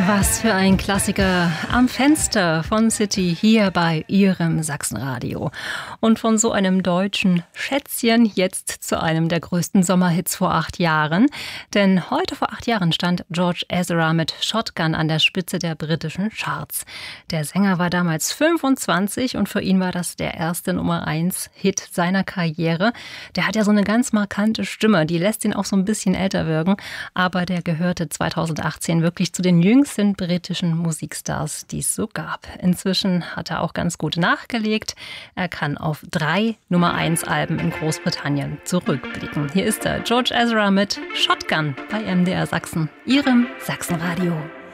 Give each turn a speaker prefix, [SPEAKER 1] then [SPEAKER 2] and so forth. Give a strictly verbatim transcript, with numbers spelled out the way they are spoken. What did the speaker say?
[SPEAKER 1] Was für ein Klassiker am Fenster von City hier bei Ihrem Sachsenradio. Und von so einem deutschen Schätzchen jetzt zu einem der größten Sommerhits vor acht Jahren. Denn heute vor acht Jahren stand George Ezra mit Shotgun an der Spitze der britischen Charts. Der Sänger war damals fünfundzwanzig und für ihn war das der erste Nummer eins Hit seiner Karriere. Der hat ja so eine ganz markante Stimme, die lässt ihn auch so ein bisschen älter wirken. Aber der gehörte zweitausendachtzehn wirklich zu den jüngsten britischen Musikstars, die es so gab. Inzwischen hat er auch ganz gut nachgelegt. Er kann auf drei Nummer eins Alben in Großbritannien zurückblicken. Hier ist er, George Ezra mit Shotgun bei M D R Sachsen, Ihrem Sachsenradio.